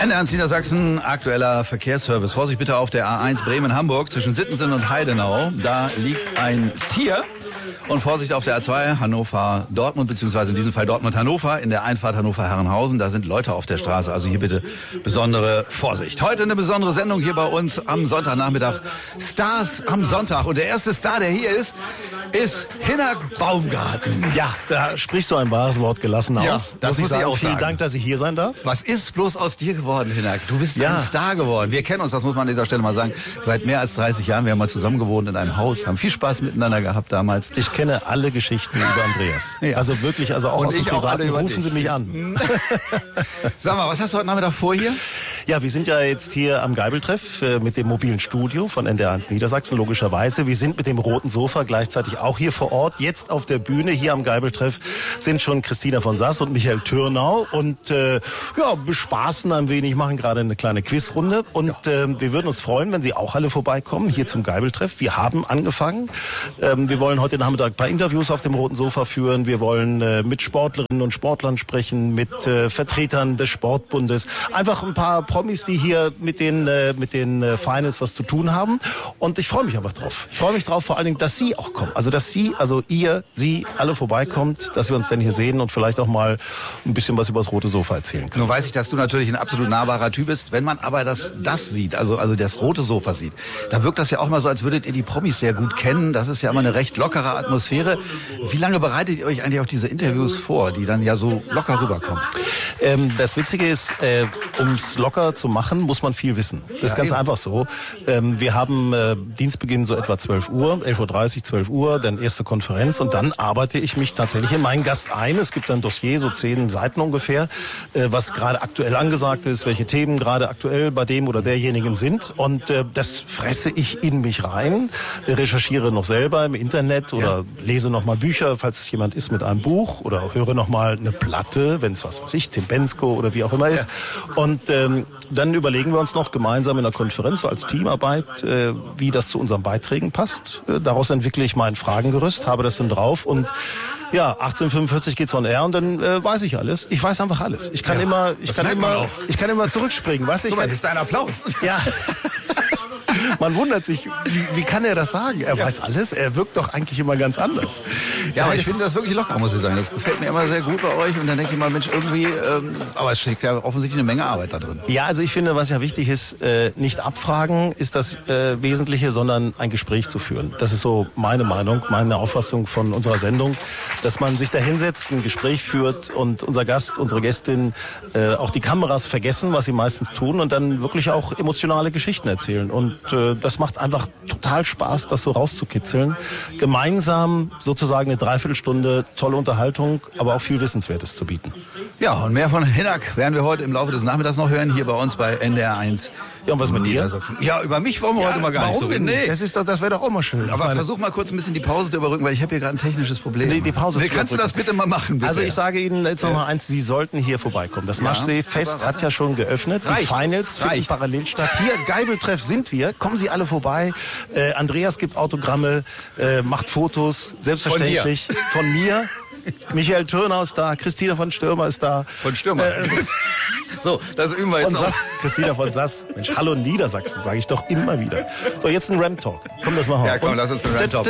NDR1 Niedersachsen, aktueller Verkehrsservice. Vorsicht bitte auf der A1 Bremen-Hamburg zwischen Sittensen und Heidenau. Da liegt ein Tier. Und Vorsicht auf der A2 Hannover-Dortmund, beziehungsweise in diesem Fall Dortmund-Hannover, in der Einfahrt Hannover-Herrenhausen. Da sind Leute auf der Straße, also hier bitte besondere Vorsicht. Heute eine besondere Sendung hier bei uns am Sonntagnachmittag. Stars am Sonntag. Und der erste Star, der hier ist Hinak Baumgarten. Ja, da sprichst du ein wahres Wort gelassen aus. Ja, das muss ich auch Vielen sagen. Dank, dass ich hier sein darf. Was ist bloß aus dir geworden, Hinak? Du bist ein Star geworden. Wir kennen uns, das muss man an dieser Stelle mal sagen, seit mehr als 30 Jahren. Wir haben mal zusammen gewohnt in einem Haus, haben viel Spaß miteinander gehabt damals. Ich kenne alle Geschichten über Andreas. Ja. Also wirklich, also auch Und aus dem Privaten. Rufen Sie mich an. Sag mal, was hast du heute Nachmittag vor hier? Ja, wir sind ja jetzt hier am Geibeltreff mit dem mobilen Studio von NDR1 Niedersachsen, logischerweise. Wir sind mit dem roten Sofa gleichzeitig auch hier vor Ort. Jetzt auf der Bühne hier am Geibeltreff sind schon Christina von Sass und Michael Türnau und bespaßen ein wenig, machen gerade eine kleine Quizrunde. Und wir würden uns freuen, wenn Sie auch alle vorbeikommen, hier zum Geibeltreff. Wir haben angefangen. Wir wollen heute Nachmittag ein paar Interviews auf dem roten Sofa führen. Wir wollen mit Sportlerinnen und Sportlern sprechen, mit Vertretern des Sportbundes. Einfach ein paar Promis, die hier mit den Finals was zu tun haben. Und ich freue mich einfach drauf. Ich freue mich drauf vor allen Dingen, dass Sie auch kommen. Also, dass Sie, also ihr, Sie alle vorbeikommt, dass wir uns denn hier sehen und vielleicht auch mal ein bisschen was über das rote Sofa erzählen können. Nun weiß ich, dass du natürlich ein absolut nahbarer Typ bist. Wenn man aber das sieht, also das rote Sofa sieht, da wirkt das ja auch mal so, als würdet ihr die Promis sehr gut kennen. Das ist ja immer eine recht lockere Atmosphäre. Wie lange bereitet ihr euch eigentlich auf diese Interviews vor, die dann ja so locker rüberkommen? Das Witzige ist, ums locker zu machen, muss man viel wissen. Das ist ganz einfach so. Wir haben Dienstbeginn so etwa 12 Uhr, 11.30 Uhr, 12 Uhr, dann erste Konferenz und dann arbeite ich mich tatsächlich in meinen Gast ein. Es gibt ein Dossier, so 10 Seiten ungefähr, was gerade aktuell angesagt ist, welche Themen gerade aktuell bei dem oder derjenigen sind und das fresse ich in mich rein, recherchiere noch selber im Internet oder lese noch mal Bücher, falls es jemand ist mit einem Buch oder höre noch mal eine Platte, wenn es was weiß ich, Tim Bensko oder wie auch immer ist und dann überlegen wir uns noch gemeinsam in der Konferenz so als Teamarbeit, wie das zu unseren Beiträgen passt. Daraus entwickle ich mein Fragengerüst, habe das dann drauf und ja, 18:45 geht's on air und dann weiß ich alles. Ich weiß einfach alles. Ich kann immer zurückspringen, weißt du? Guck mal, das ist dein Applaus. Ja. Man wundert sich, wie kann er das sagen? Er weiß alles, er wirkt doch eigentlich immer ganz anders. Ja, aber ich finde das wirklich locker, muss ich sagen. Das gefällt mir immer sehr gut bei euch und dann denke ich mal, Mensch, irgendwie, aber es steckt ja offensichtlich eine Menge Arbeit da drin. Ja, also ich finde, was ja wichtig ist, nicht abfragen ist das Wesentliche, sondern ein Gespräch zu führen. Das ist so meine Meinung, meine Auffassung von unserer Sendung, dass man sich da hinsetzt, ein Gespräch führt und unser Gast, unsere Gästin auch die Kameras vergessen, was sie meistens tun und dann wirklich auch emotionale Geschichten erzählen. Und das macht einfach total Spaß, das so rauszukitzeln. Gemeinsam sozusagen eine Dreiviertelstunde tolle Unterhaltung, aber auch viel Wissenswertes zu bieten. Ja, und mehr von Hinak werden wir heute im Laufe des Nachmittags noch hören, hier bei uns bei NDR1. Ja, und was mit dir? Ja, über mich wollen wir heute mal gar nicht so reden. Nee. Das wäre doch auch mal schön. Aber versuch mal kurz ein bisschen die Pause zu überbrücken, weil ich habe hier gerade ein technisches Problem. Nee, die Pause zu kannst du das bitte mal machen, bitte? Also ich sage Ihnen jetzt noch mal eins, Sie sollten hier vorbeikommen. Das Maschsee-Fest hat ja schon geöffnet. Die Finals finden parallel statt. Hier, Geibeltreff sind wir. Kommen Sie alle vorbei. Andreas gibt Autogramme, macht Fotos, selbstverständlich. Von mir. Michael Türnau ist da, Christina von Stürmer ist da. Von Stürmer. So, das üben wir jetzt noch. Christina von Sass. Mensch, hallo Niedersachsen, sage ich doch immer wieder. So, jetzt ein Ram-Talk. Komm, das machen wir. Ja, komm, lass uns einen Ram-Talk